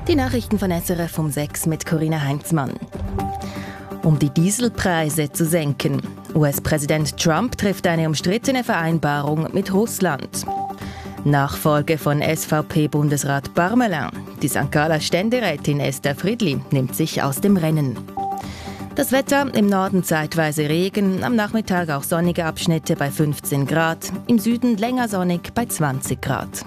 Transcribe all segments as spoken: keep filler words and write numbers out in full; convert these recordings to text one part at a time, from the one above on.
Die Nachrichten von S R F um sechs mit Corinna Heinzmann. Um die Dieselpreise zu senken. U S-Präsident Trump trifft eine umstrittene Vereinbarung mit Russland. Nachfolge von S V P-Bundesrat Parmelin. Die Sankt Galler Ständerätin Esther Friedli nimmt sich aus dem Rennen. Das Wetter: im Norden zeitweise Regen, am Nachmittag auch sonnige Abschnitte bei fünfzehn Grad, im Süden länger sonnig bei zwanzig Grad.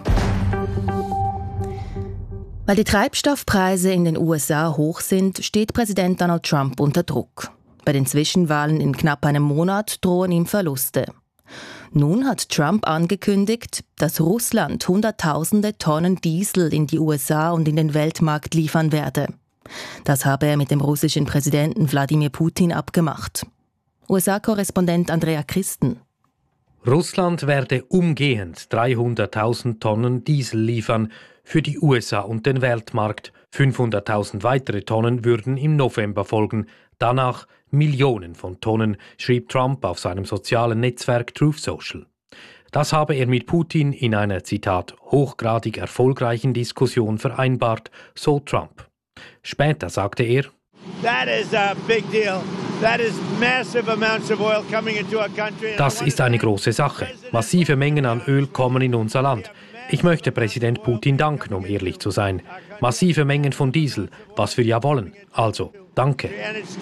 Weil die Treibstoffpreise in den U S A hoch sind, steht Präsident Donald Trump unter Druck. Bei den Zwischenwahlen in knapp einem Monat drohen ihm Verluste. Nun hat Trump angekündigt, dass Russland Hunderttausende Tonnen Diesel in die U S A und in den Weltmarkt liefern werde. Das habe er mit dem russischen Präsidenten Wladimir Putin abgemacht. U S A-Korrespondent Andrea Christen. Russland werde umgehend dreihunderttausend Tonnen Diesel liefern für die U S A und den Weltmarkt. fünfhunderttausend weitere Tonnen würden im November folgen. Danach Millionen von Tonnen, schrieb Trump auf seinem sozialen Netzwerk Truth Social. Das habe er mit Putin in einer, Zitat, hochgradig erfolgreichen Diskussion vereinbart, so Trump. Später sagte er: That is a big deal. That is massive amounts of oil coming into our country. Das ist eine große Sache. Massive Mengen an Öl kommen in unser Land. Ich möchte Präsident Putin danken, um ehrlich zu sein. Massive Mengen von Diesel, was wir ja wollen. Also, danke.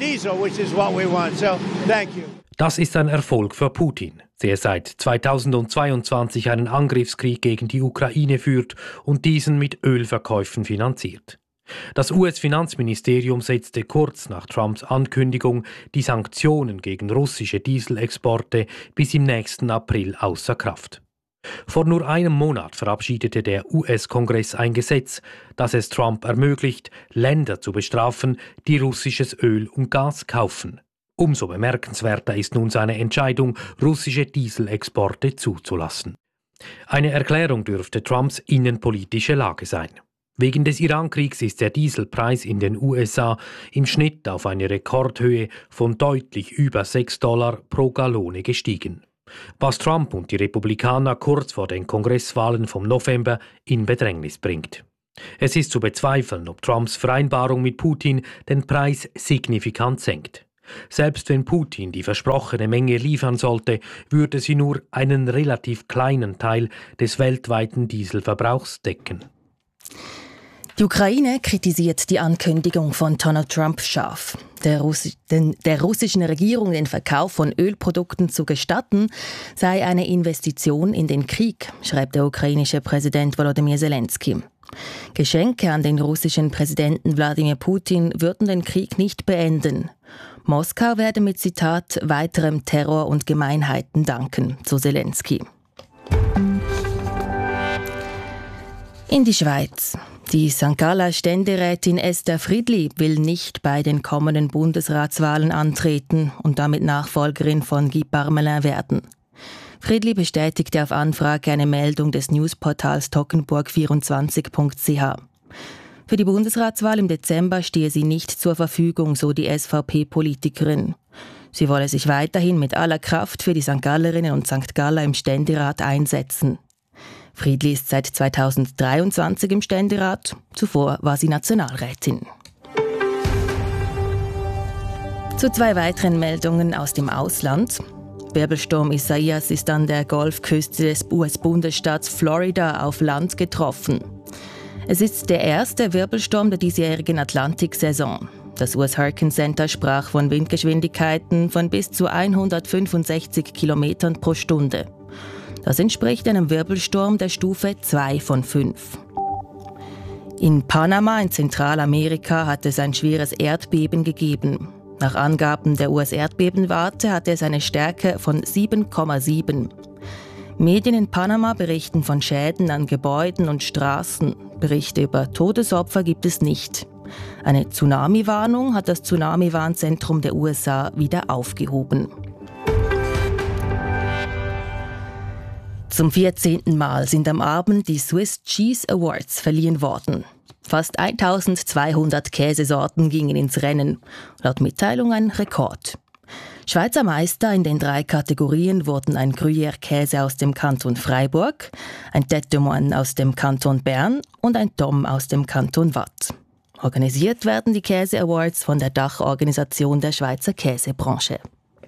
Das ist ein Erfolg für Putin, der seit zweitausendzweiundzwanzig einen Angriffskrieg gegen die Ukraine führt und diesen mit Ölverkäufen finanziert. Das U S-Finanzministerium setzte kurz nach Trumps Ankündigung die Sanktionen gegen russische Dieselexporte bis im nächsten April außer Kraft. Vor nur einem Monat verabschiedete der U S-Kongress ein Gesetz, das es Trump ermöglicht, Länder zu bestrafen, die russisches Öl und Gas kaufen. Umso bemerkenswerter ist nun seine Entscheidung, russische Dieselexporte zuzulassen. Eine Erklärung dürfte Trumps innenpolitische Lage sein. Wegen des Irankriegs ist der Dieselpreis in den U S A im Schnitt auf eine Rekordhöhe von deutlich über sechs Dollar pro Gallone gestiegen, was Trump und die Republikaner kurz vor den Kongresswahlen vom November in Bedrängnis bringt. Es ist zu bezweifeln, ob Trumps Vereinbarung mit Putin den Preis signifikant senkt. Selbst wenn Putin die versprochene Menge liefern sollte, würde sie nur einen relativ kleinen Teil des weltweiten Dieselverbrauchs decken. Die Ukraine kritisiert die Ankündigung von Donald Trump scharf. Der, Russi- den, der russischen Regierung den Verkauf von Ölprodukten zu gestatten, sei eine Investition in den Krieg, schreibt der ukrainische Präsident Volodymyr Zelensky. Geschenke an den russischen Präsidenten Wladimir Putin würden den Krieg nicht beenden. Moskau werde mit, Zitat, weiterem Terror und Gemeinheiten danken, so Zelensky. In die Schweiz. Die Sankt Galler Ständerätin Esther Friedli will nicht bei den kommenden Bundesratswahlen antreten und damit Nachfolgerin von Guy Parmelin werden. Friedli bestätigte auf Anfrage eine Meldung des Newsportals toggenburg vierundzwanzig punkt c h. Für die Bundesratswahl im Dezember stehe sie nicht zur Verfügung, so die S V P-Politikerin. Sie wolle sich weiterhin mit aller Kraft für die Sankt Gallerinnen und Sankt Galler im Ständerat einsetzen. Friedli ist seit zweitausenddreiundzwanzig im Ständerat. Zuvor war sie Nationalrätin. Zu zwei weiteren Meldungen aus dem Ausland. Wirbelsturm Isaias ist an der Golfküste des U S-Bundesstaats Florida auf Land getroffen. Es ist der erste Wirbelsturm der diesjährigen Atlantiksaison. Das U S Hurricane Center sprach von Windgeschwindigkeiten von bis zu hundertfünfundsechzig Kilometern pro Stunde. Das entspricht einem Wirbelsturm der Stufe zwei von fünf. In Panama in Zentralamerika hat es ein schweres Erdbeben gegeben. Nach Angaben der U S-Erdbebenwarte hatte es eine Stärke von sieben Komma sieben. Medien in Panama berichten von Schäden an Gebäuden und Straßen. Berichte über Todesopfer gibt es nicht. Eine Tsunami-Warnung hat das Tsunami-Warnzentrum der U S A wieder aufgehoben. Zum vierzehnten Mal sind am Abend die Swiss Cheese Awards verliehen worden. Fast eintausendzweihundert Käsesorten gingen ins Rennen. Laut Mitteilung ein Rekord. Schweizer Meister in den drei Kategorien wurden ein Gruyère-Käse aus dem Kanton Freiburg, ein Tête de Moine aus dem Kanton Bern und ein Dom aus dem Kanton Waadt. Organisiert werden die Käse Awards von der Dachorganisation der Schweizer Käsebranche.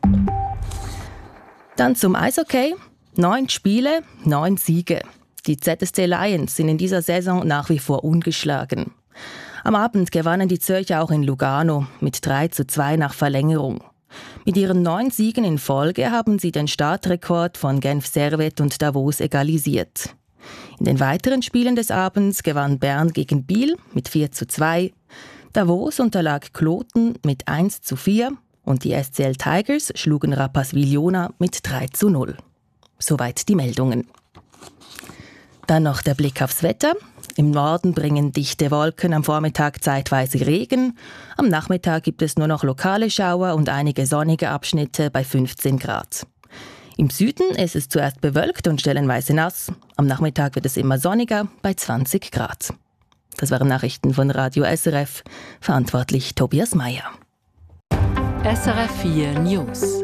Dann zum Eishockey. Neun Spiele, neun Siege. Die Z S C Lions sind in dieser Saison nach wie vor ungeschlagen. Am Abend gewannen die Zürcher auch in Lugano mit drei zu zwei nach Verlängerung. Mit ihren neun Siegen in Folge haben sie den Startrekord von Genf Servette und Davos egalisiert. In den weiteren Spielen des Abends gewann Bern gegen Biel mit vier zu zwei. Davos unterlag Kloten mit eins zu vier und die S C L Tigers schlugen Rapperswil-Jona mit drei zu null. Soweit die Meldungen. Dann noch der Blick aufs Wetter. Im Norden bringen dichte Wolken am Vormittag zeitweise Regen. Am Nachmittag gibt es nur noch lokale Schauer und einige sonnige Abschnitte bei fünfzehn Grad. Im Süden ist es zuerst bewölkt und stellenweise nass. Am Nachmittag wird es immer sonniger bei zwanzig Grad. Das waren Nachrichten von Radio S R F. Verantwortlich Tobias Meyer. S R F vier News.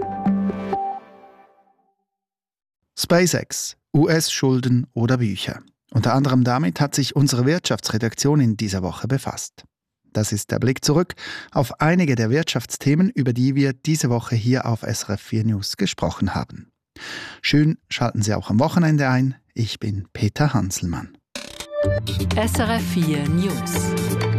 SpaceX, U S-Schulden oder Bücher. Unter anderem damit hat sich unsere Wirtschaftsredaktion in dieser Woche befasst. Das ist der Blick zurück auf einige der Wirtschaftsthemen, über die wir diese Woche hier auf S R F vier News gesprochen haben. Schön schalten Sie auch am Wochenende ein. Ich bin Peter Hanselmann. S R F vier News.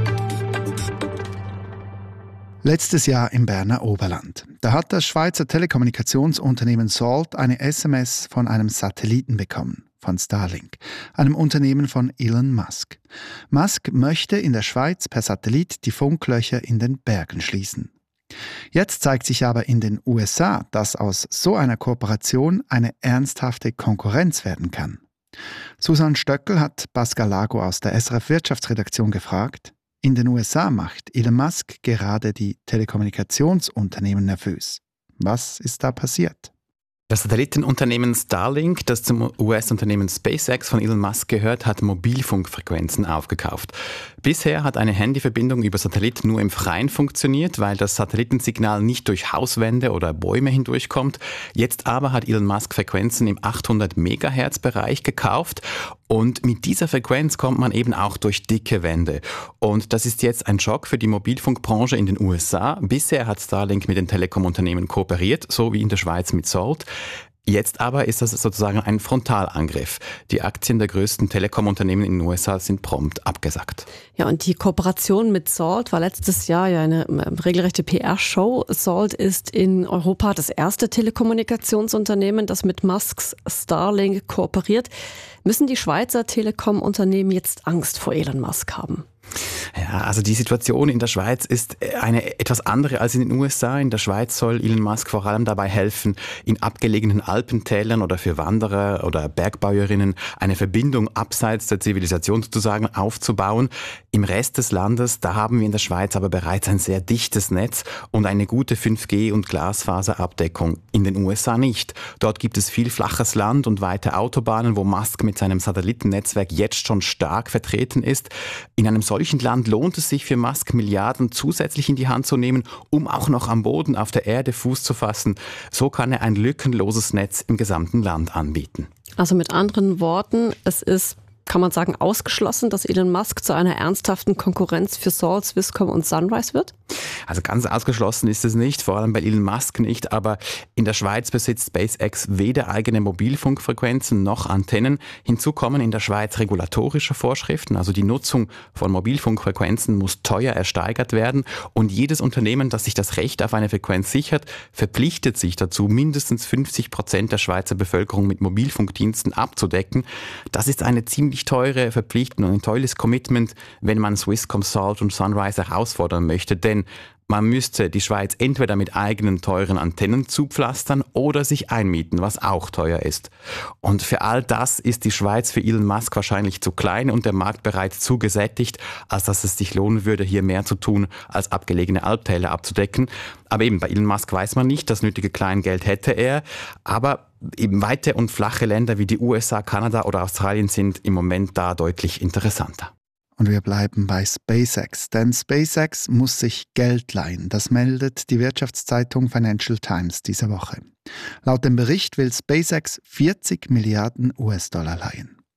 Letztes Jahr im Berner Oberland. Da hat das Schweizer Telekommunikationsunternehmen Salt eine S M S von einem Satelliten bekommen, von Starlink, einem Unternehmen von Elon Musk. Musk möchte in der Schweiz per Satellit die Funklöcher in den Bergen schließen. Jetzt zeigt sich aber in den U S A, dass aus so einer Kooperation eine ernsthafte Konkurrenz werden kann. Susan Stöckel hat Pascal Lago aus der S R F Wirtschaftsredaktion gefragt: In den U S A macht Elon Musk gerade die Telekommunikationsunternehmen nervös. Was ist da passiert? Das Satellitenunternehmen Starlink, das zum U S-Unternehmen SpaceX von Elon Musk gehört, hat Mobilfunkfrequenzen aufgekauft. Bisher hat eine Handyverbindung über Satellit nur im Freien funktioniert, weil das Satellitensignal nicht durch Hauswände oder Bäume hindurchkommt. Jetzt aber hat Elon Musk Frequenzen im achthundert Megahertz Bereich gekauft. Und mit dieser Frequenz kommt man eben auch durch dicke Wände. Und das ist jetzt ein Schock für die Mobilfunkbranche in den U S A. Bisher hat Starlink mit den Telekom-Unternehmen kooperiert, so wie in der Schweiz mit Salt. Jetzt aber ist das sozusagen ein Frontalangriff. Die Aktien der größten Telekom-Unternehmen in den U S A sind prompt abgesackt. Ja, und die Kooperation mit Salt war letztes Jahr ja eine regelrechte P R-Show. Salt ist in Europa das erste Telekommunikationsunternehmen, das mit Musks Starlink kooperiert. Müssen die Schweizer Telekom-Unternehmen jetzt Angst vor Elon Musk haben? Ja, also die Situation in der Schweiz ist eine etwas andere als in den U S A. In der Schweiz soll Elon Musk vor allem dabei helfen, in abgelegenen Alpentälern oder für Wanderer oder Bergbäuerinnen eine Verbindung abseits der Zivilisation sozusagen aufzubauen. Im Rest des Landes, da haben wir in der Schweiz aber bereits ein sehr dichtes Netz und eine gute fünf G- und Glasfaserabdeckung. In den U S A nicht. Dort gibt es viel flaches Land und weite Autobahnen, wo Musk mit seinem Satellitennetzwerk jetzt schon stark vertreten ist. In einem solchen Land lohnt es sich für Musk, Milliarden zusätzlich in die Hand zu nehmen, um auch noch am Boden auf der Erde Fuß zu fassen. So kann er ein lückenloses Netz im gesamten Land anbieten. Also mit anderen Worten, es ist, kann man sagen, ausgeschlossen, dass Elon Musk zu einer ernsthaften Konkurrenz für Salt, Swisscom und Sunrise wird? Also ganz ausgeschlossen ist es nicht, vor allem bei Elon Musk nicht, aber in der Schweiz besitzt SpaceX weder eigene Mobilfunkfrequenzen noch Antennen. Hinzu kommen in der Schweiz regulatorische Vorschriften, also die Nutzung von Mobilfunkfrequenzen muss teuer ersteigert werden und jedes Unternehmen, das sich das Recht auf eine Frequenz sichert, verpflichtet sich dazu, mindestens fünfzig Prozent der Schweizer Bevölkerung mit Mobilfunkdiensten abzudecken. Das ist eine ziemlich teure Verpflichtung und ein tolles Commitment, wenn man Swisscom, Salt und Sunrise herausfordern möchte, denn man müsste die Schweiz entweder mit eigenen teuren Antennen zupflastern oder sich einmieten, was auch teuer ist. Und für all das ist die Schweiz für Elon Musk wahrscheinlich zu klein und der Markt bereits zu gesättigt, als dass es sich lohnen würde, hier mehr zu tun, als abgelegene Alptäler abzudecken. Aber eben bei Elon Musk weiß man nicht, das nötige Kleingeld hätte er. Aber eben weite und flache Länder wie die U S A, Kanada oder Australien sind im Moment da deutlich interessanter. Und wir bleiben bei SpaceX, denn SpaceX muss sich Geld leihen. Das meldet die Wirtschaftszeitung Financial Times diese Woche. Laut dem Bericht will SpaceX vierzig Milliarden U S-Dollar leihen.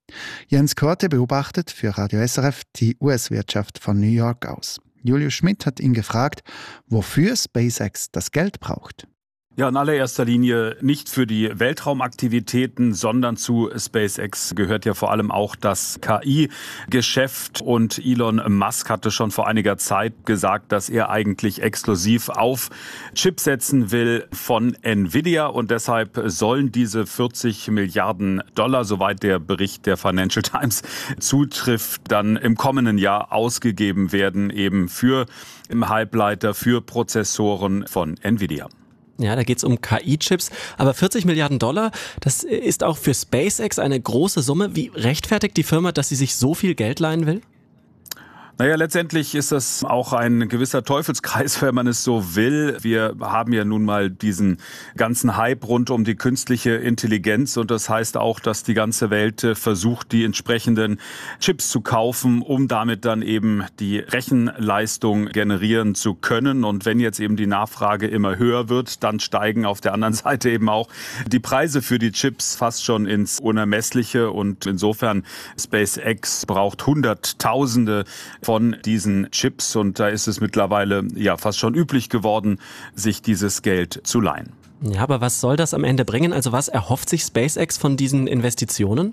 Jens Korte beobachtet für Radio S R F die U S-Wirtschaft von New York aus. Julius Schmidt hat ihn gefragt, wofür SpaceX das Geld braucht. Ja, in allererster Linie nicht für die Weltraumaktivitäten, sondern zu SpaceX gehört ja vor allem auch das K I-Geschäft. Und Elon Musk hatte schon vor einiger Zeit gesagt, dass er eigentlich exklusiv auf Chips setzen will von Nvidia. Und deshalb sollen diese vierzig Milliarden Dollar, soweit der Bericht der Financial Times zutrifft, dann im kommenden Jahr ausgegeben werden, eben für im Halbleiter, für Prozessoren von Nvidia. Ja, da geht es um K I-Chips. Aber vierzig Milliarden Dollar, das ist auch für SpaceX eine große Summe. Wie rechtfertigt die Firma, dass sie sich so viel Geld leihen will? Naja, letztendlich ist das auch ein gewisser Teufelskreis, wenn man es so will. Wir haben ja nun mal diesen ganzen Hype rund um die künstliche Intelligenz und das heißt auch, dass die ganze Welt versucht, die entsprechenden Chips zu kaufen, um damit dann eben die Rechenleistung generieren zu können. Und wenn jetzt eben die Nachfrage immer höher wird, dann steigen auf der anderen Seite eben auch die Preise für die Chips fast schon ins Unermessliche. Und insofern SpaceX braucht Hunderttausende von diesen Chips und da ist es mittlerweile ja fast schon üblich geworden, sich dieses Geld zu leihen. Ja, aber was soll das am Ende bringen? Also was erhofft sich SpaceX von diesen Investitionen?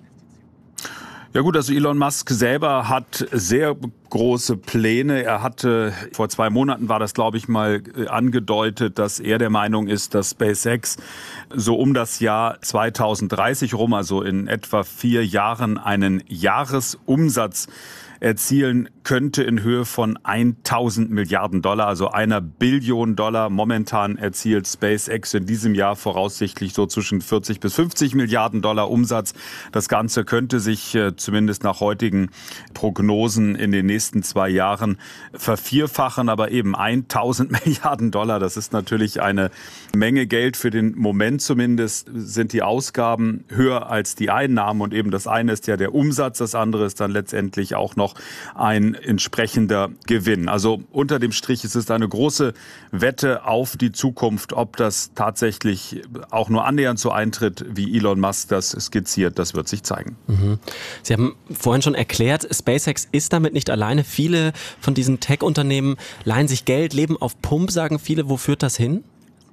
Ja gut, also Elon Musk selber hat sehr große Pläne. Er hatte, vor zwei Monaten war das, glaube ich, mal angedeutet, dass er der Meinung ist, dass SpaceX so um das Jahr zweitausenddreißig rum, also in etwa vier Jahren, einen Jahresumsatz erzielen könnte in Höhe von tausend Milliarden Dollar, also einer Billion Dollar. Momentan erzielt SpaceX in diesem Jahr voraussichtlich so zwischen vierzig bis fünfzig Milliarden Dollar Umsatz. Das Ganze könnte sich äh, zumindest nach heutigen Prognosen in den nächsten zwei Jahren vervierfachen, aber eben tausend Milliarden Dollar, das ist natürlich eine Menge Geld. Für den Moment zumindest sind die Ausgaben höher als die Einnahmen und eben das eine ist ja der Umsatz, das andere ist dann letztendlich auch noch ein entsprechender Gewinn. Also unter dem Strich ist es eine große Wette auf die Zukunft. Ob das tatsächlich auch nur annähernd so eintritt, wie Elon Musk das skizziert, das wird sich zeigen. Mhm. Sie haben vorhin schon erklärt, SpaceX ist damit nicht alleine. Viele von diesen Tech-Unternehmen leihen sich Geld, leben auf Pump, sagen viele. Wo führt das hin?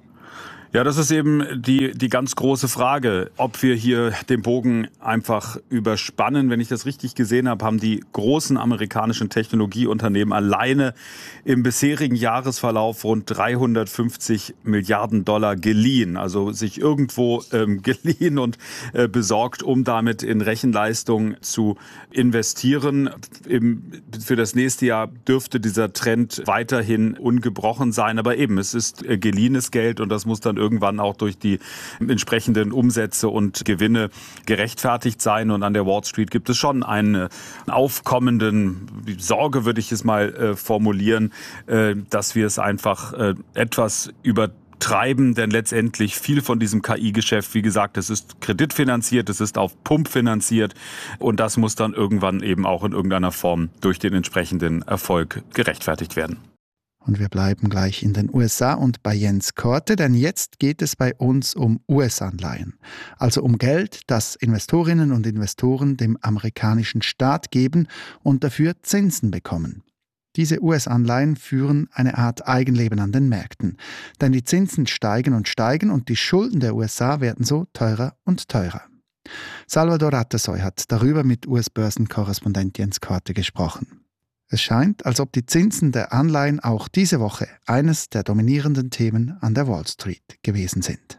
Ja, das ist eben die, die ganz große Frage, ob wir hier den Bogen einfach überspannen. Wenn ich das richtig gesehen habe, haben die großen amerikanischen Technologieunternehmen alleine im bisherigen Jahresverlauf rund dreihundertfünfzig Milliarden Dollar geliehen. Also sich irgendwo ähm, geliehen und äh, besorgt, um damit in Rechenleistung zu investieren. Im, für das nächste Jahr dürfte dieser Trend weiterhin ungebrochen sein. Aber eben, es ist äh, geliehenes Geld und das muss dann irgendwann auch durch die entsprechenden Umsätze und Gewinne gerechtfertigt sein. Und an der Wall Street gibt es schon einen aufkommenden Sorge, würde ich es mal äh, formulieren, äh, dass wir es einfach äh, etwas übertreiben, denn letztendlich viel von diesem K I-Geschäft, wie gesagt, es ist kreditfinanziert, es ist auf Pump finanziert und das muss dann irgendwann eben auch in irgendeiner Form durch den entsprechenden Erfolg gerechtfertigt werden. Und wir bleiben gleich in den U S A und bei Jens Korte, denn jetzt geht es bei uns um U S-Anleihen. Also um Geld, das Investorinnen und Investoren dem amerikanischen Staat geben und dafür Zinsen bekommen. Diese U S-Anleihen führen eine Art Eigenleben an den Märkten. Denn die Zinsen steigen und steigen und die Schulden der U S A werden so teurer und teurer. Salvador Atesoy hat darüber mit U S-Börsenkorrespondent Jens Korte gesprochen. Es scheint, als ob die Zinsen der Anleihen auch diese Woche eines der dominierenden Themen an der Wall Street gewesen sind.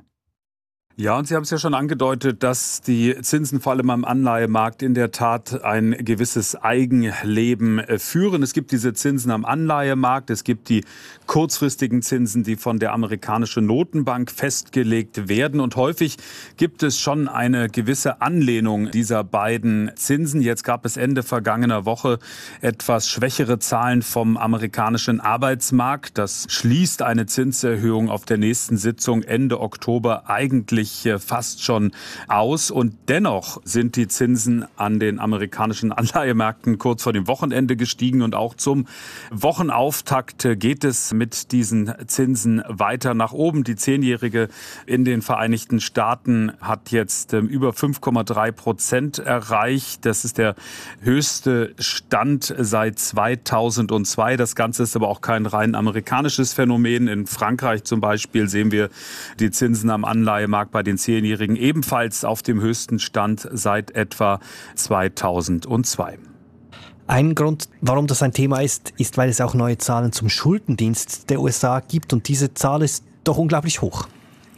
Ja, und Sie haben es ja schon angedeutet, dass die Zinsen vor allem am Anleihemarkt in der Tat ein gewisses Eigenleben führen. Es gibt diese Zinsen am Anleihemarkt, es gibt die kurzfristigen Zinsen, die von der amerikanischen Notenbank festgelegt werden. Und häufig gibt es schon eine gewisse Anlehnung dieser beiden Zinsen. Jetzt gab es Ende vergangener Woche etwas schwächere Zahlen vom amerikanischen Arbeitsmarkt. Das schließt eine Zinserhöhung auf der nächsten Sitzung Ende Oktober eigentlich eigentlich fast schon aus. Und dennoch sind die Zinsen an den amerikanischen Anleihemärkten kurz vor dem Wochenende gestiegen. Und auch zum Wochenauftakt geht es mit diesen Zinsen weiter nach oben. Die Zehnjährige in den Vereinigten Staaten hat jetzt über fünf Komma drei Prozent erreicht. Das ist der höchste Stand seit zweitausendzwei. Das Ganze ist aber auch kein rein amerikanisches Phänomen. In Frankreich zum Beispiel sehen wir die Zinsen am Anleihemarkt bei den Zehnjährigen ebenfalls auf dem höchsten Stand seit etwa zweitausendzwei. Ein Grund, warum das ein Thema ist, ist, weil es auch neue Zahlen zum Schuldendienst der U S A gibt und diese Zahl ist doch unglaublich hoch.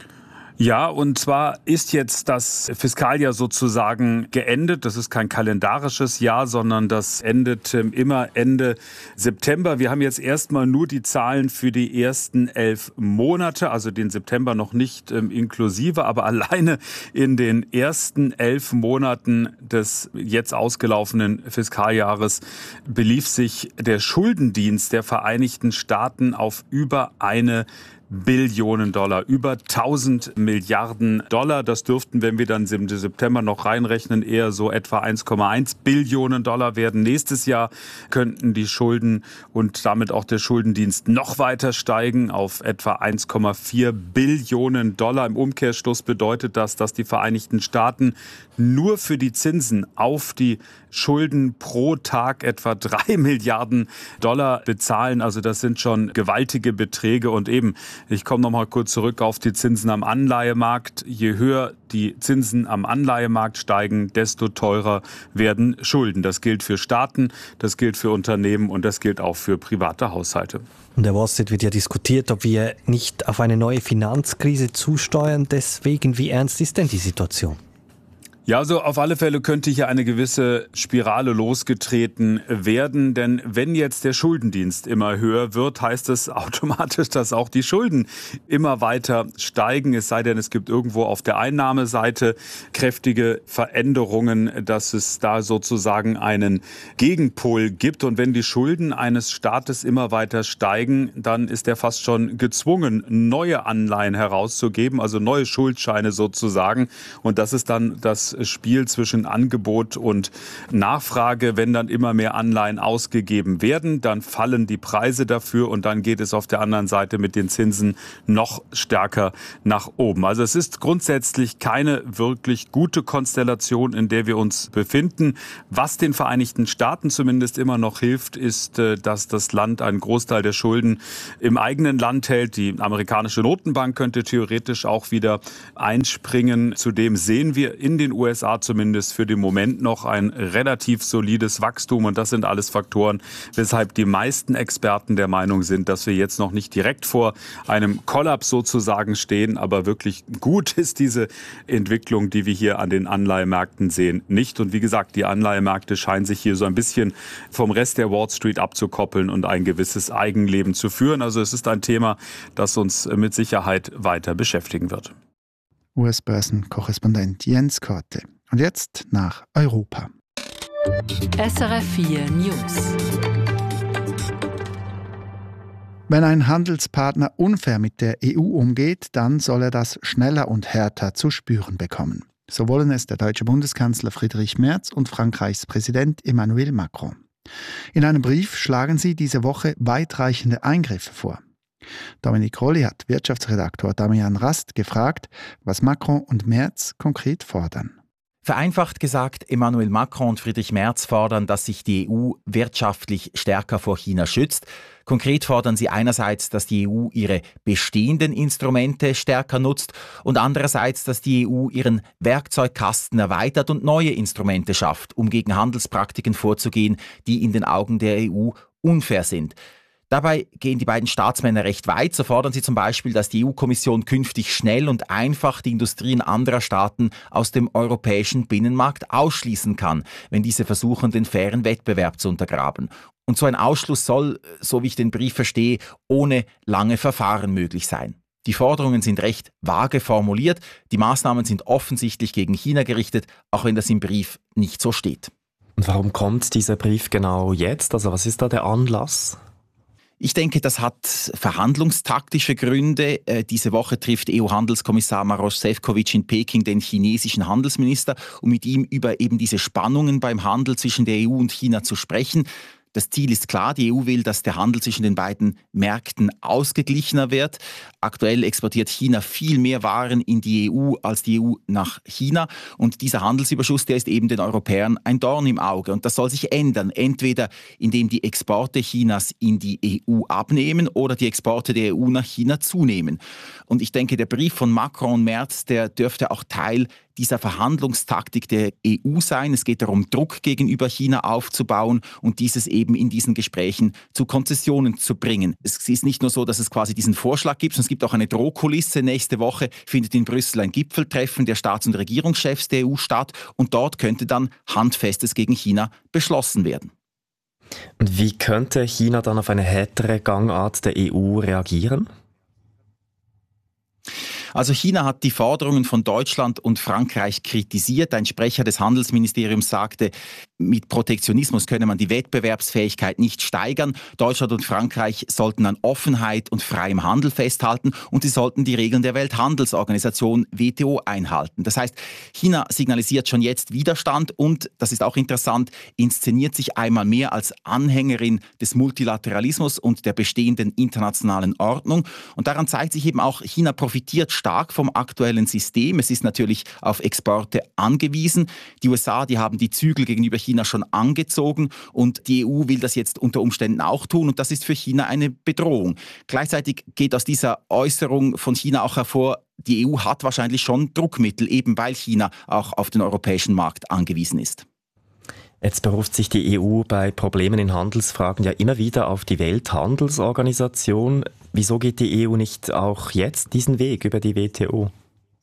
Ja, und zwar ist jetzt das Fiskaljahr sozusagen geendet. Das ist kein kalendarisches Jahr, sondern das endet immer Ende September. Wir haben jetzt erstmal nur die Zahlen für die ersten elf Monate, also den September noch nicht ähm, inklusive, aber alleine in den ersten elf Monaten des jetzt ausgelaufenen Fiskaljahres belief sich der Schuldendienst der Vereinigten Staaten auf über eine Billionen Dollar, über tausend Milliarden Dollar. Das dürften, wenn wir dann im September noch reinrechnen, eher so etwa eins Komma eins Billionen Dollar werden. Nächstes Jahr könnten die Schulden und damit auch der Schuldendienst noch weiter steigen auf etwa eins Komma vier Billionen Dollar. Im Umkehrschluss bedeutet das, dass die Vereinigten Staaten nur für die Zinsen auf die Schulden pro Tag etwa drei Milliarden Dollar bezahlen. Also das sind schon gewaltige Beträge. Und eben, ich komme noch mal kurz zurück auf die Zinsen am Anleihemarkt. Je höher die Zinsen am Anleihemarkt steigen, desto teurer werden Schulden. Das gilt für Staaten, das gilt für Unternehmen und das gilt auch für private Haushalte. Und der Wall Street wird ja diskutiert, ob wir nicht auf eine neue Finanzkrise zusteuern. Deswegen, wie ernst ist denn die Situation? Ja, also auf alle Fälle könnte hier eine gewisse Spirale losgetreten werden, denn wenn jetzt der Schuldendienst immer höher wird, heißt es automatisch, dass auch die Schulden immer weiter steigen, es sei denn, es gibt irgendwo auf der Einnahmeseite kräftige Veränderungen, dass es da sozusagen einen Gegenpol gibt. Und wenn die Schulden eines Staates immer weiter steigen, dann ist er fast schon gezwungen, neue Anleihen herauszugeben, also neue Schuldscheine sozusagen. Und das ist dann das Spiel zwischen Angebot und Nachfrage. Wenn dann immer mehr Anleihen ausgegeben werden, dann fallen die Preise dafür und dann geht es auf der anderen Seite mit den Zinsen noch stärker nach oben. Also es ist grundsätzlich keine wirklich gute Konstellation, in der wir uns befinden. Was den Vereinigten Staaten zumindest immer noch hilft, ist, dass das Land einen Großteil der Schulden im eigenen Land hält. Die amerikanische Notenbank könnte theoretisch auch wieder einspringen. Zudem sehen wir in den U S A zumindest für den Moment noch ein relativ solides Wachstum. Und das sind alles Faktoren, weshalb die meisten Experten der Meinung sind, dass wir jetzt noch nicht direkt vor einem Kollaps sozusagen stehen. Aber wirklich gut ist diese Entwicklung, die wir hier an den Anleihemärkten sehen, nicht. Und wie gesagt, die Anleihemärkte scheinen sich hier so ein bisschen vom Rest der Wall Street abzukoppeln und ein gewisses Eigenleben zu führen. Also es ist ein Thema, das uns mit Sicherheit weiter beschäftigen wird. U S-Börsenkorrespondent Jens Korte. Und jetzt nach Europa. S R F vier News. Wenn ein Handelspartner unfair mit der E U umgeht, dann soll er das schneller und härter zu spüren bekommen. So wollen es der deutsche Bundeskanzler Friedrich Merz und Frankreichs Präsident Emmanuel Macron. In einem Brief schlagen sie diese Woche weitreichende Eingriffe vor. Dominik Rolli hat Wirtschaftsredaktor Damian Rast gefragt, was Macron und Merz konkret fordern. Vereinfacht gesagt, Emmanuel Macron und Friedrich Merz fordern, dass sich die E U wirtschaftlich stärker vor China schützt. Konkret fordern sie einerseits, dass die E U ihre bestehenden Instrumente stärker nutzt und andererseits, dass die E U ihren Werkzeugkasten erweitert und neue Instrumente schafft, um gegen Handelspraktiken vorzugehen, die in den Augen der E U unfair sind. Dabei gehen die beiden Staatsmänner recht weit. So fordern sie zum Beispiel, dass die E U-Kommission künftig schnell und einfach die Industrien anderer Staaten aus dem europäischen Binnenmarkt ausschließen kann, wenn diese versuchen, den fairen Wettbewerb zu untergraben. Und so ein Ausschluss soll, so wie ich den Brief verstehe, ohne lange Verfahren möglich sein. Die Forderungen sind recht vage formuliert. Die Maßnahmen sind offensichtlich gegen China gerichtet, auch wenn das im Brief nicht so steht. Und warum kommt dieser Brief genau jetzt? Also was ist da der Anlass? Ich denke, das hat verhandlungstaktische Gründe. Äh, diese Woche trifft E U-Handelskommissar Maroš Šefčovič in Peking den chinesischen Handelsminister, um mit ihm über eben diese Spannungen beim Handel zwischen der E U und China zu sprechen. Das Ziel ist klar, die E U will, dass der Handel zwischen den beiden Märkten ausgeglichener wird. Aktuell exportiert China viel mehr Waren in die E U als die E U nach China. Und dieser Handelsüberschuss, der ist eben den Europäern ein Dorn im Auge. Und das soll sich ändern, entweder indem die Exporte Chinas in die E U abnehmen oder die Exporte der E U nach China zunehmen. Und ich denke, der Brief von Macron und Merz, der dürfte auch Teil dieser Verhandlungstaktik der E U sein. Es geht darum, Druck gegenüber China aufzubauen und dieses eben in diesen Gesprächen zu Konzessionen zu bringen. Es ist nicht nur so, dass es quasi diesen Vorschlag gibt, sondern es gibt auch eine Drohkulisse. Nächste Woche findet in Brüssel ein Gipfeltreffen der Staats- und Regierungschefs der E U statt und dort könnte dann Handfestes gegen China beschlossen werden. Und wie könnte China dann auf eine härtere Gangart der E U reagieren? Also China hat die Forderungen von Deutschland und Frankreich kritisiert. Ein Sprecher des Handelsministeriums sagte, mit Protektionismus könne man die Wettbewerbsfähigkeit nicht steigern. Deutschland und Frankreich sollten an Offenheit und freiem Handel festhalten und sie sollten die Regeln der Welthandelsorganisation W T O einhalten. Das heißt, China signalisiert schon jetzt Widerstand und, das ist auch interessant, inszeniert sich einmal mehr als Anhängerin des Multilateralismus und der bestehenden internationalen Ordnung. Und daran zeigt sich eben auch, China profitiert stark vom aktuellen System. Es ist natürlich auf Exporte angewiesen. Die U S A, die haben die Zügel gegenüber China schon angezogen und die E U will das jetzt unter Umständen auch tun und das ist für China eine Bedrohung. Gleichzeitig geht aus dieser Äußerung von China auch hervor, die E U hat wahrscheinlich schon Druckmittel, eben weil China auch auf den europäischen Markt angewiesen ist. Jetzt beruft sich die E U bei Problemen in Handelsfragen ja immer wieder auf die Welthandelsorganisation. Wieso geht die E U nicht auch jetzt diesen Weg über die W T O?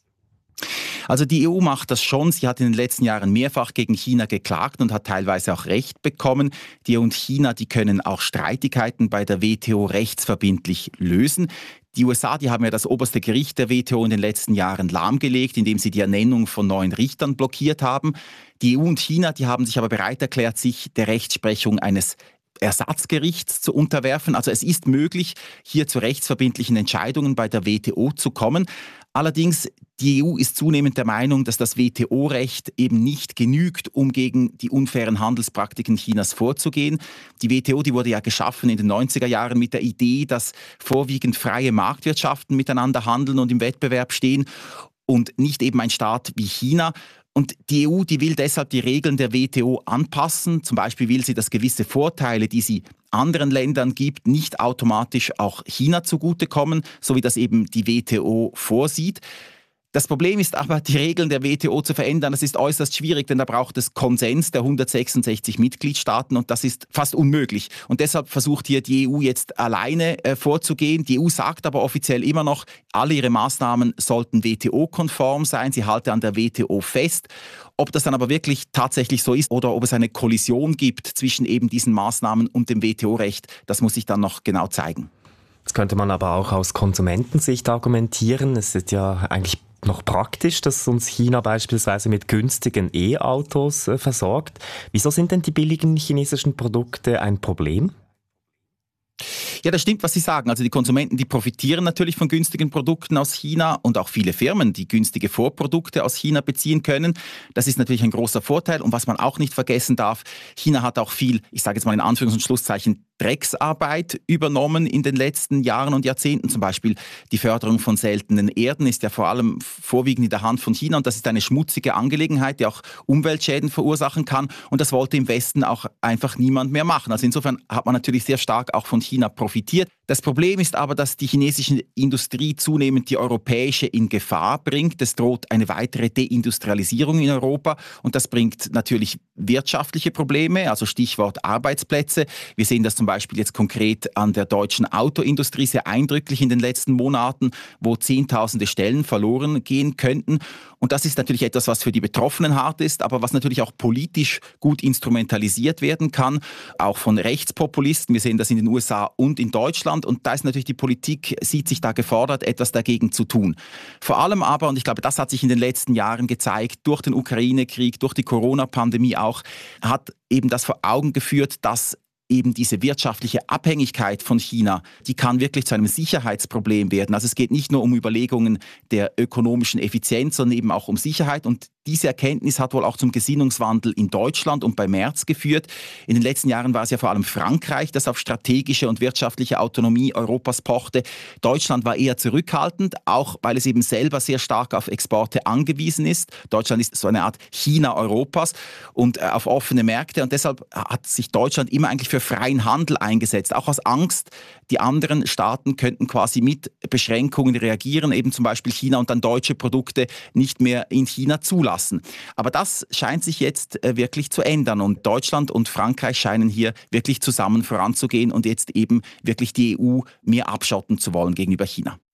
Also die E U macht das schon. Sie hat in den letzten Jahren mehrfach gegen China geklagt und hat teilweise auch Recht bekommen. Die E U und China, die können auch Streitigkeiten bei der W T O rechtsverbindlich lösen. Die U S A, die haben ja das oberste Gericht der W T O in den letzten Jahren lahmgelegt, indem sie die Ernennung von neuen Richtern blockiert haben. Die E U und China, die haben sich aber bereit erklärt, sich der Rechtsprechung eines Ersatzgerichts zu unterwerfen. Also es ist möglich, hier zu rechtsverbindlichen Entscheidungen bei der W T O zu kommen. Allerdings, die E U ist zunehmend der Meinung, dass das W T O-Recht eben nicht genügt, um gegen die unfairen Handelspraktiken Chinas vorzugehen. Die W T O, die wurde ja geschaffen in den neunziger Jahren mit der Idee, dass vorwiegend freie Marktwirtschaften miteinander handeln und im Wettbewerb stehen und nicht eben ein Staat wie China. Und die E U, die will deshalb die Regeln der W T O anpassen. Zum Beispiel will sie, dass gewisse Vorteile, die sie anderen Ländern gibt, nicht automatisch auch China zugutekommen, so wie das eben die W T O vorsieht. Das Problem ist aber, die Regeln der W T O zu verändern, das ist äußerst schwierig, denn da braucht es Konsens der hundertsechsundsechzig Mitgliedstaaten und das ist fast unmöglich. Und deshalb versucht hier die E U jetzt alleine äh, vorzugehen. Die E U sagt aber offiziell immer noch, alle ihre Maßnahmen sollten W T O-konform sein, sie halte an der W T O fest. Ob das dann aber wirklich tatsächlich so ist oder ob es eine Kollision gibt zwischen eben diesen Maßnahmen und dem W T O-Recht, das muss sich dann noch genau zeigen. Das könnte man aber auch aus Konsumentensicht argumentieren. Es ist ja eigentlich noch praktisch, dass uns China beispielsweise mit günstigen E-Autos äh, versorgt. Wieso sind denn die billigen chinesischen Produkte ein Problem? Ja, das stimmt, was Sie sagen. Also die Konsumenten, die profitieren natürlich von günstigen Produkten aus China und auch viele Firmen, die günstige Vorprodukte aus China beziehen können. Das ist natürlich ein großer Vorteil. Und was man auch nicht vergessen darf, China hat auch viel, ich sage jetzt mal in Anführungs- und Schlusszeichen, Drecksarbeit übernommen in den letzten Jahren und Jahrzehnten. Zum Beispiel die Förderung von seltenen Erden ist ja vor allem vorwiegend in der Hand von China und das ist eine schmutzige Angelegenheit, die auch Umweltschäden verursachen kann und das wollte im Westen auch einfach niemand mehr machen. Also insofern hat man natürlich sehr stark auch von China profitiert. Das Problem ist aber, dass die chinesische Industrie zunehmend die europäische in Gefahr bringt. Es droht eine weitere Deindustrialisierung in Europa und das bringt natürlich wirtschaftliche Probleme, also Stichwort Arbeitsplätze. Wir sehen das zum Beispiel jetzt konkret an der deutschen Autoindustrie sehr eindrücklich in den letzten Monaten, wo Zehntausende Stellen verloren gehen könnten. Und das ist natürlich etwas, was für die Betroffenen hart ist, aber was natürlich auch politisch gut instrumentalisiert werden kann, auch von Rechtspopulisten. Wir sehen das in den U S A und in Deutschland. Und da ist natürlich die Politik, sieht sich da gefordert, etwas dagegen zu tun. Vor allem aber, und ich glaube, das hat sich in den letzten Jahren gezeigt, durch den Ukraine-Krieg, durch die Corona-Pandemie auch, hat eben das vor Augen geführt, dass eben diese wirtschaftliche Abhängigkeit von China, die kann wirklich zu einem Sicherheitsproblem werden. Also es geht nicht nur um Überlegungen der ökonomischen Effizienz, sondern eben auch um Sicherheit. Und diese Erkenntnis hat wohl auch zum Gesinnungswandel in Deutschland und bei Merz geführt. In den letzten Jahren war es ja vor allem Frankreich, das auf strategische und wirtschaftliche Autonomie Europas pochte. Deutschland war eher zurückhaltend, auch weil es eben selber sehr stark auf Exporte angewiesen ist. Deutschland ist so eine Art China Europas und äh, auf offene Märkte. Und deshalb hat sich Deutschland immer eigentlich für freien Handel eingesetzt, auch aus Angst, die anderen Staaten könnten quasi mit Beschränkungen reagieren, eben zum Beispiel China und dann deutsche Produkte nicht mehr in China zulassen. Aber das scheint sich jetzt wirklich zu ändern und Deutschland und Frankreich scheinen hier wirklich zusammen voranzugehen und jetzt eben wirklich die E U mehr abschotten zu wollen gegenüber China.